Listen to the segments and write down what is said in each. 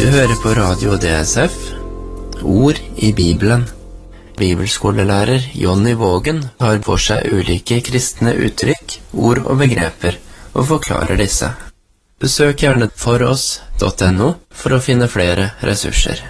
Du hører på Radio DSF, Ord i Bibelen. Bibelskolelærer Jonny Vågen tar for seg ulike kristne uttrykk, ord og begreper, og forklarer disse. Besøk gjerne foross.no for å finne flere ressurser.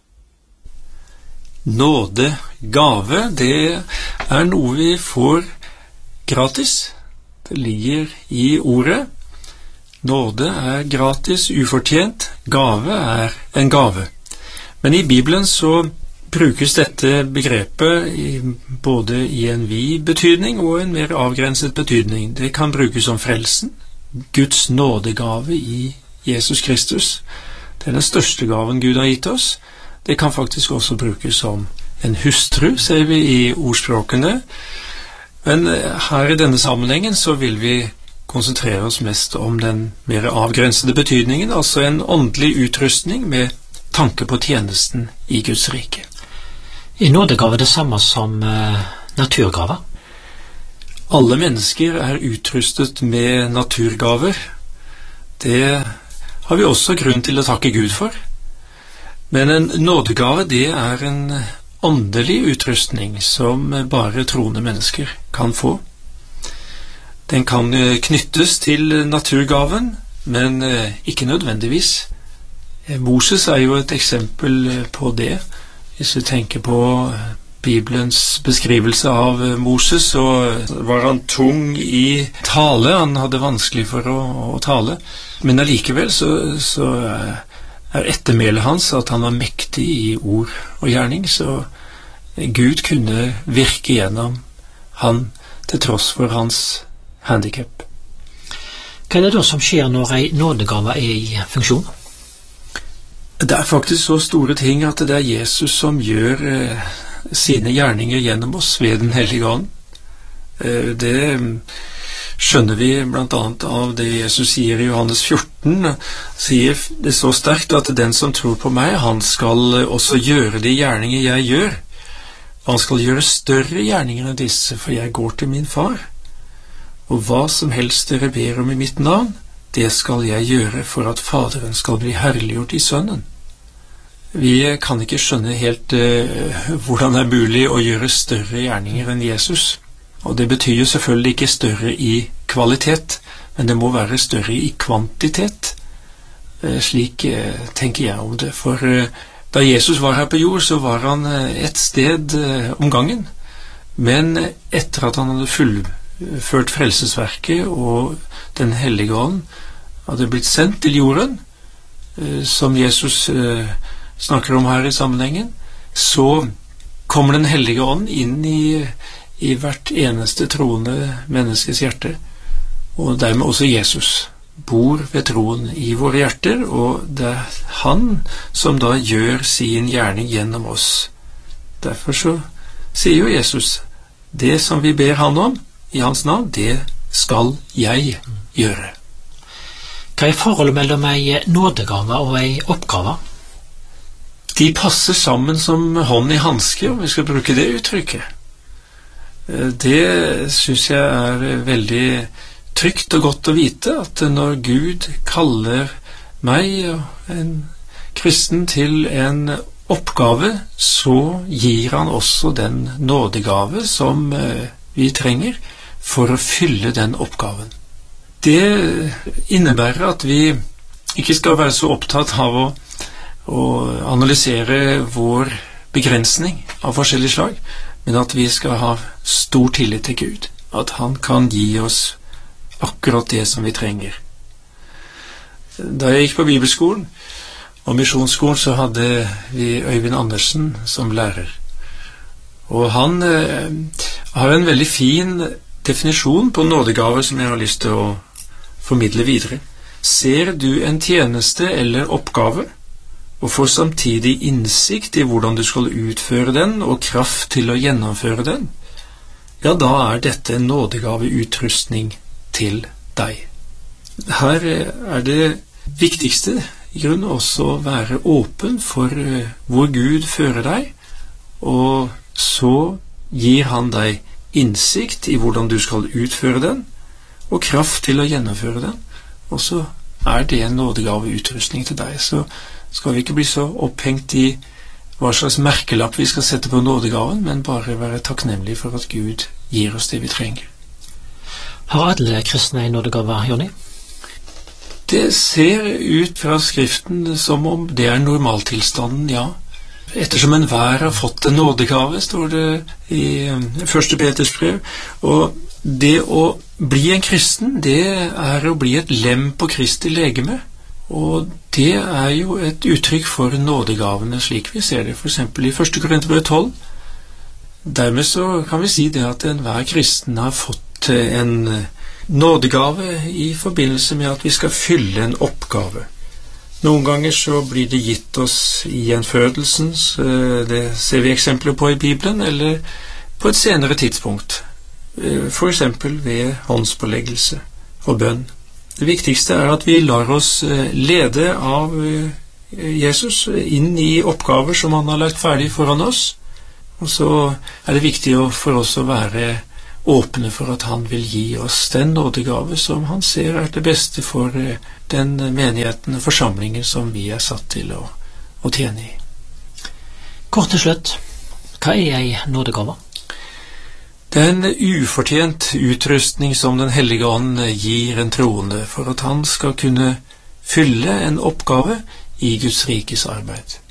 Nåde, gave, det er noe vi får gratis. Det ligger i ordet. Nåde er gratis, ufortjent. Gave er en gave. Men i Bibelen så brukes dette begrepet både i en vid betydning og en mer avgrenset betydning. Det kan brukes som frelsen, Guds nådegave i Jesus Kristus. Det er den største gaven Gud har gitt oss. Det kan faktisk også brukes som en hustru, ser vi i ordspråkene. Men her i denne sammenhengen så vil vi konsentrere oss mest om den mer avgrensede betydningen, altså en åndelig utrustning med tanke på tjenesten i Guds rike. Er nådegave det samme som naturgave? Alle mennesker er utrustet med naturgaver. Det har vi også grunn til å takke Gud for. Men en nådegave, det er en åndelig utrustning som bare troende mennesker kan få. Den kan knyttes til naturgaven, men ikke nødvendigvis. Moses er jo et eksempel på det. Hvis vi tenker på Bibelens beskrivelse av Moses, så var han tung i tale. Han hadde vanskelig for å tale. Men allikevel så er ettermælet hans at han var mektig i ord og gjerning, så Gud kunne virke gjennom han til tross for hans handicap. Hva er det da som skjer når en nådegave er i funksjon? Det er faktisk så store ting at det er Jesus som gjør sine gjerninger gjennom oss ved den hellige ånd. Det skjønner vi blant annet av det Jesus sier i Johannes 14. Sier det så sterkt at den som tror på meg, han skal også gjøre de gjerninger jeg gjør. Han skal gjøre større gjerninger enn disse, for jeg går til min far. Og hva som helst dere ber om i mitt navn, det skal jeg gjøre for at Faderen skal bli herliggjort i Sønnen. Vi kan ikke skjønne helt hvordan det er mulig å gjøre større gjerninger enn Jesus. Og det betyr jo selvfølgelig ikke større i kvalitet, men det må være større i kvantitet. Slik tenker jeg om det. For da Jesus var her på jord, så var han et sted om gangen. Men etter at han hadde fullført frelsesverket og den hellige ånd hadde blitt sendt til jorden, som Jesus snakker om her i sammenhengen, så kommer den hellige ånd inn i hvert eneste troende menneskes hjerte, og dermed også Jesus bor ved troen i våre hjerter, og det er han som da gjør sin gjerning gjennom oss. Derfor så sier jo Jesus, det som vi ber han om i hans navn, det skal jeg gjøre. Hva er forholdet mellom en nådegave og en oppgave? De passer sammen som hånd i hanske, om vi skal bruke det uttrykket. Det synes jeg er veldig trygt og godt å vite, at når Gud kaller meg og en kristen til en oppgave, så gir han også den nådegave som vi trenger for å fylle den oppgaven. Det innebærer at vi ikke skal være så opptatt av å analysere vår begrensning av forskjellig slag, men at vi skal ha stor tillit til Gud, at han kan gi oss akkurat det som vi trenger. Da jeg gikk på bibelskolen og misjonsskolen, så hadde vi Øyvind Andersen som lærer. Og han har en veldig fin definisjon på nådegaver som jeg har lyst til å formidle videre. Ser du en tjeneste eller oppgave, og får samtidig innsikt i hvordan du skal utføre den, og kraft til å gjennomføre den, ja, da er dette en nådegaveutrustning til deg. Her er det viktigste i grunnen også å være åpen for hvor Gud fører deg, og så gir han deg innsikt i hvordan du skal utføre den, og kraft til å gjennomføre den, og så er det en nådegaveutrustning til deg, så skal vi ikke bli så opphengt i hva slags merkelapp vi skal sette på nådegaven, men bare være takknemlige for at Gud gir oss det vi trenger. Har alle kristne en nådegave, Jonny? Det ser ut fra Skriften som om det er normaltilstanden, ja. Ettersom enhver har fått en nådegave, står det i 1. Peters brev, og det å bli en kristen, det er å bli et lem på Kristi legeme, og det er jo et uttrykk for nådegavene slik vi ser det, for eksempel i 1. Korinterbrev 12. Dermed så kan vi si det at enhver kristen har fått en nådegave i forbindelse med at vi skal fylle en oppgave. Noen ganger så blir det gitt oss i gjenfødelsens, det ser vi eksempler på i Bibelen, eller på et senere tidspunkt, for eksempel ved håndspåleggelse og bønn. Det viktigste er at vi lar oss lede av Jesus inn i oppgaver som han har lagt ferdig foran oss, og så er det viktig for oss å være åpne for at han vil gi oss den nådegave som han ser er det beste for den menigheten og forsamlingen som vi er satt til å tjene i. Kort til slutt, hva er en nådegave? Det er en ufortjent utrustning som den hellige ånd gir en troende for at han skal kunne fylle en oppgave i Guds rikes arbeid.